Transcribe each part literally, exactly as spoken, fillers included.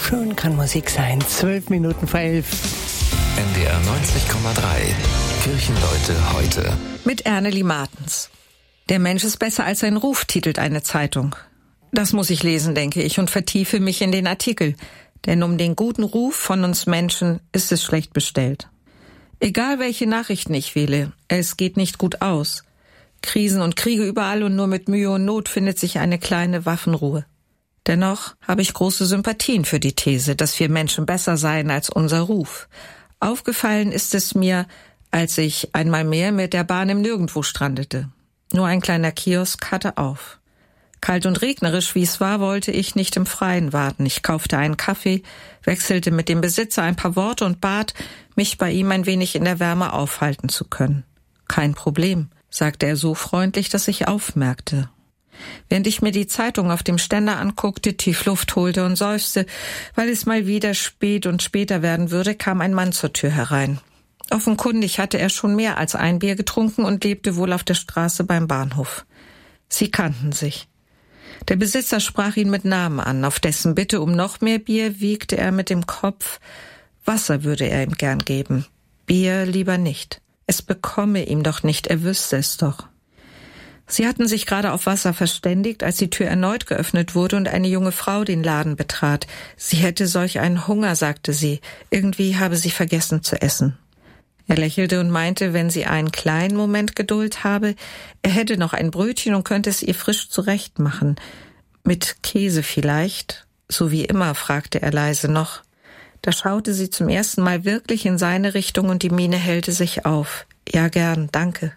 schön kann Musik sein. Zwölf Minuten vor elf. N D R neunzig Komma drei. Kirchenleute heute. Mit Erneli Martens. Der Mensch ist besser als sein Ruf, titelt eine Zeitung. Das muss ich lesen, denke ich, und vertiefe mich in den Artikel. Denn um den guten Ruf von uns Menschen ist es schlecht bestellt. Egal welche Nachrichten ich wähle, es geht nicht gut aus. Krisen und Kriege überall und nur mit Mühe und Not findet sich eine kleine Waffenruhe. Dennoch habe ich große Sympathien für die These, dass wir Menschen besser seien als unser Ruf. Aufgefallen ist es mir, als ich einmal mehr mit der Bahn im Nirgendwo strandete. Nur ein kleiner Kiosk hatte auf. Kalt und regnerisch, wie es war, wollte ich nicht im Freien warten. Ich kaufte einen Kaffee, wechselte mit dem Besitzer ein paar Worte und bat, mich bei ihm ein wenig in der Wärme aufhalten zu können. Kein Problem, sagte er so freundlich, dass ich aufmerkte. Während ich mir die Zeitung auf dem Ständer anguckte, tief Luft holte und seufzte, weil es mal wieder spät und später werden würde, kam ein Mann zur Tür herein. Offenkundig hatte er schon mehr als ein Bier getrunken und lebte wohl auf der Straße beim Bahnhof. Sie kannten sich. Der Besitzer sprach ihn mit Namen an. Auf dessen Bitte um noch mehr Bier wiegte er mit dem Kopf. Wasser würde er ihm gern geben. Bier lieber nicht. Es bekomme ihm doch nicht, er wüsste es doch. Sie hatten sich gerade auf Wasser verständigt, als die Tür erneut geöffnet wurde und eine junge Frau den Laden betrat. Sie hätte solch einen Hunger, sagte sie. Irgendwie habe sie vergessen zu essen. Er lächelte und meinte, wenn sie einen kleinen Moment Geduld habe, er hätte noch ein Brötchen und könnte es ihr frisch zurechtmachen. Mit Käse vielleicht? So wie immer, fragte er leise noch. Da schaute sie zum ersten Mal wirklich in seine Richtung und die Miene hellte sich auf. Ja, gern, danke.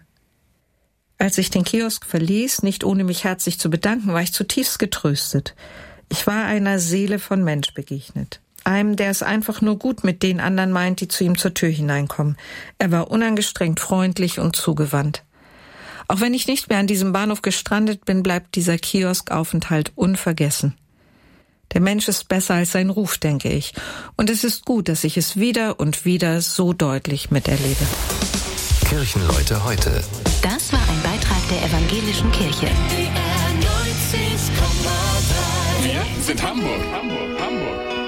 Als ich den Kiosk verließ, nicht ohne mich herzlich zu bedanken, war ich zutiefst getröstet. Ich war einer Seele von Mensch begegnet. Einem, der es einfach nur gut mit den anderen meint, die zu ihm zur Tür hineinkommen. Er war unangestrengt freundlich und zugewandt. Auch wenn ich nicht mehr an diesem Bahnhof gestrandet bin, bleibt dieser Kioskaufenthalt unvergessen. Der Mensch ist besser als sein Ruf, denke ich. Und es ist gut, dass ich es wieder und wieder so deutlich miterlebe. Kirchenleute heute. Das war ein Beitrag der Evangelischen Kirche. Wir sind Hamburg. Hamburg, Hamburg.